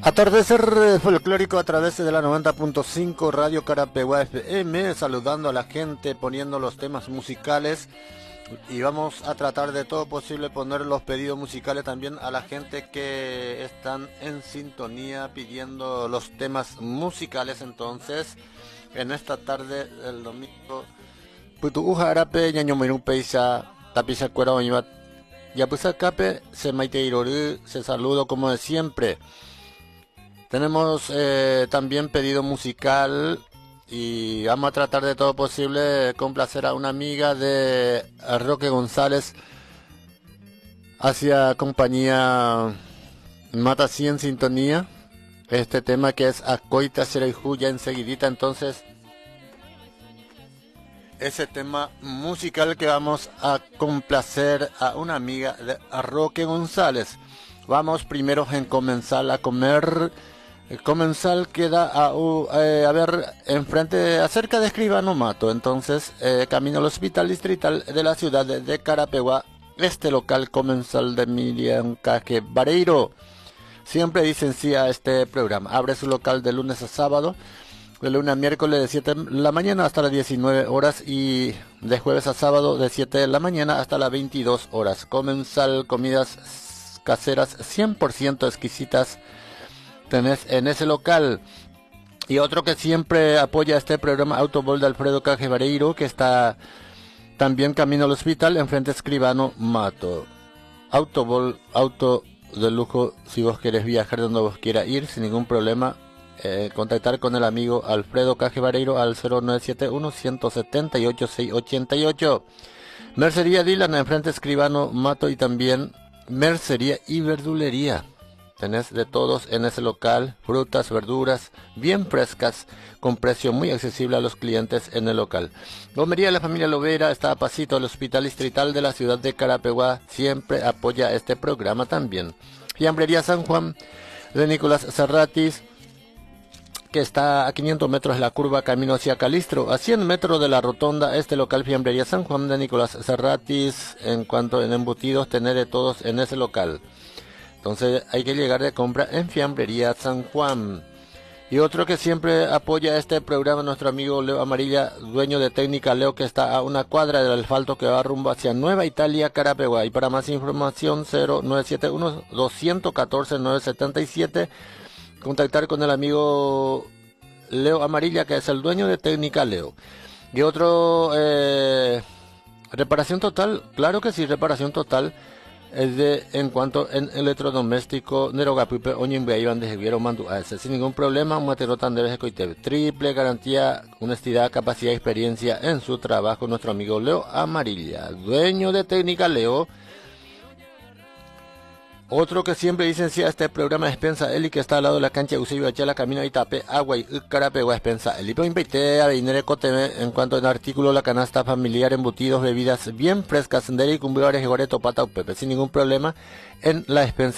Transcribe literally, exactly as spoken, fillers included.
Atardecer folclórico a través de la noventa punto cinco Radio Carapeguá F M, saludando a la gente, poniendo los temas musicales, y vamos a tratar de todo posible poner los pedidos musicales también a la gente que están en sintonía pidiendo los temas musicales. Entonces, en esta tarde del domingo, Putuuja Arape, Ñaño Peisa, Tapisa Cuera Oñibat, Yapusa Cape, se maite se saludo como de siempre. Tenemos eh, también pedido musical y vamos a tratar de todo posible complacer a una amiga de Roque González hacia compañía Mata así en sintonía. Este tema que es Acoita Sereiju ya enseguidita, entonces ese tema musical que vamos a complacer a una amiga de Roque González. Vamos primero en comenzar a comer. El comensal queda a, uh, eh, a ver, enfrente, acerca de Escribano Mato. Entonces, eh, camino al hospital distrital de la ciudad de, de Carapeguá. Este local comensal de Miriam Caje Vareiro. Siempre dicen sí a este programa. Abre su local de lunes a sábado, de lunes a miércoles de siete de la mañana hasta las diecinueve horas y de jueves a sábado de siete de la mañana hasta las veintidós horas. Comensal, comidas caseras cien por ciento exquisitas tenés en ese local. Y otro que siempre apoya este programa, Autobol de Alfredo Caje Vareiro, que está también camino al hospital, enfrente Escribano Mato. Autobol, auto de lujo, si vos querés viajar donde vos quieras ir, sin ningún problema, eh, contactar con el amigo Alfredo Caje Vareiro al cero nueve siete uno, uno siete ocho, seis ocho ocho. Mercería Dylan, enfrente Escribano Mato, y también mercería y verdulería. Tenés de todos en ese local, frutas, verduras, bien frescas, con precio muy accesible a los clientes en el local. Gomería de la familia Lovera está a pasito del hospital distrital de la ciudad de Carapeguá, siempre apoya este programa también. Fiambrería San Juan de Nicolás Serratis, que está a quinientos metros de la curva camino hacia Calistro, a cien metros de la rotonda. Este local Fiambrería San Juan de Nicolás Serratis, en cuanto en embutidos, tener de todos en ese local. Entonces hay que llegar de compra en Fiambrería San Juan. Y otro que siempre apoya este programa, nuestro amigo Leo Amarilla, dueño de Técnica Leo, que está a una cuadra del asfalto que va rumbo hacia Nueva Italia, Carapeguá. Y para más información, cero nueve siete uno, dos uno cuatro, nueve siete siete. Contactar con el amigo Leo Amarilla, que es el dueño de Técnica Leo. Y otro, eh, reparación total, claro que sí, reparación total. Es de en cuanto en electrodoméstico Nerogapipe Oñimbe Iván de Javier Mandu A S, sin ningún problema. Un material tan de Coiteb, triple garantía, honestidad, capacidad y experiencia en su trabajo. Nuestro amigo Leo Amarilla, dueño de Técnica Leo. Otro que siempre dicen sí a este programa es Pensa Eli, que está al lado de la cancha Eusebio Achela, camino a Itape, Agua y Carapeguá, es Pensa Eli. Pero invité a Beinere Coteme en cuanto en artículo la canasta familiar, embutidos, bebidas bien frescas, senderi, cumbiones, goreto, pata o pepe, sin ningún problema en la despensa